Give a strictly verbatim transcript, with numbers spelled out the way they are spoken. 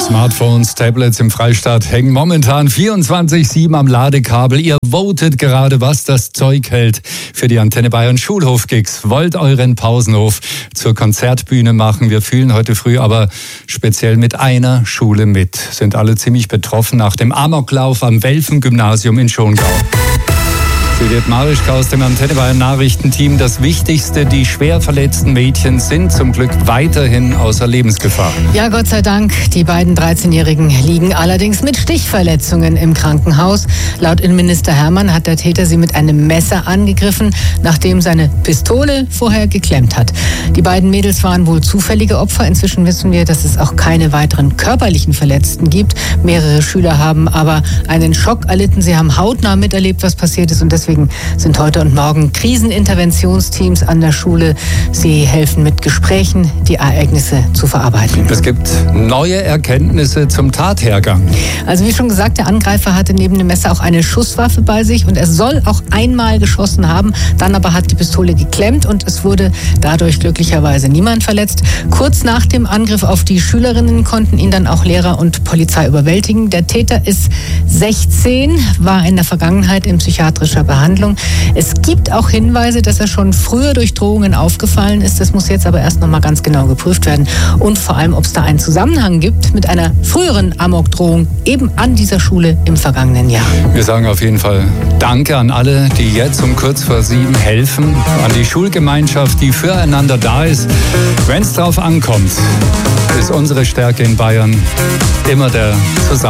Smartphones, Tablets im Freistaat hängen momentan vierundzwanzig sieben am Ladekabel. Ihr votet gerade, was das Zeug hält für die Antenne Bayern Schulhof-Gigs. Wollt euren Pausenhof zur Konzertbühne machen. Wir fühlen heute früh aber speziell mit einer Schule mit. Sind alle ziemlich betroffen nach dem Amoklauf am Welfen-Gymnasium in Schongau. Juliette Marischka aus dem Antenne Bayern Nachrichtenteam. Das Wichtigste, die schwer verletzten Mädchen sind zum Glück weiterhin außer Lebensgefahr. Ja, Gott sei Dank. Die beiden dreizehnjährigen liegen allerdings mit Stichverletzungen im Krankenhaus. Laut Innenminister Hermann hat der Täter sie mit einem Messer angegriffen, nachdem seine Pistole vorher geklemmt hat. Die beiden Mädels waren wohl zufällige Opfer. Inzwischen wissen wir, dass es auch keine weiteren körperlichen Verletzten gibt. Mehrere Schüler haben aber einen Schock erlitten. Sie haben hautnah miterlebt, was passiert ist, und deswegen Deswegen sind heute und morgen Kriseninterventionsteams an der Schule. Sie helfen mit Gesprächen, die Ereignisse zu verarbeiten. Es gibt neue Erkenntnisse zum Tathergang. Also wie schon gesagt, der Angreifer hatte neben dem Messer auch eine Schusswaffe bei sich und er soll auch einmal geschossen haben. Dann aber hat die Pistole geklemmt und es wurde dadurch glücklicherweise niemand verletzt. Kurz nach dem Angriff auf die Schülerinnen konnten ihn dann auch Lehrer und Polizei überwältigen. Der Täter ist sechzehn, war in der Vergangenheit in psychiatrischer Behandlung. Behandlung. Es gibt auch Hinweise, dass er schon früher durch Drohungen aufgefallen ist. Das muss jetzt aber erst noch mal ganz genau geprüft werden. Und vor allem, ob es da einen Zusammenhang gibt mit einer früheren Amokdrohung eben an dieser Schule im vergangenen Jahr. Wir sagen auf jeden Fall Danke an alle, die jetzt um kurz vor sieben helfen. An die Schulgemeinschaft, die füreinander da ist. Wenn es drauf ankommt, ist unsere Stärke in Bayern immer der Zusammenhalt.